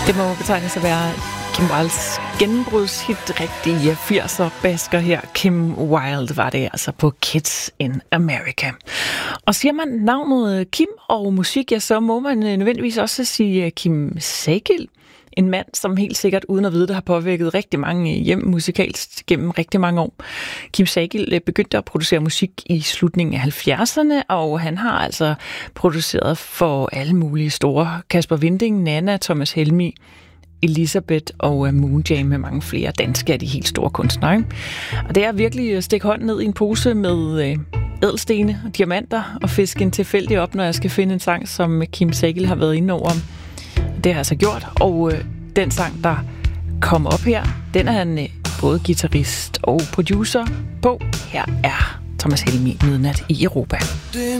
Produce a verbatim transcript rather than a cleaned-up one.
Det må betegnes at være Kim Wildes gennembrudshit, rigtige firser basker her. Kim Wilde var det altså på Kids in America. Og siger man navnet Kim og musik, ja, så må man nødvendigvis også sige Kim Sagild. En mand, som helt sikkert uden at vide det, har påvirket rigtig mange hjem musikalsk gennem rigtig mange år. Kim Sagild begyndte at producere musik i slutningen af halvfjerdserne, og han har altså produceret for alle mulige store. Kasper Winding, Nana, Thomas Helmig, Elisabeth og Moonjam med mange flere danske af de helt store kunstnere. Og det er virkelig at stikke hånden ned i en pose med ædelstene og diamanter og fiske en tilfældig op, når jeg skal finde en sang, som Kim Sagild har været inde over. Det har jeg altså gjort, og øh, den sang, der kom op her, den er han øh, både guitarist og producer på. Her er Thomas Helmig, Midnat i Europa.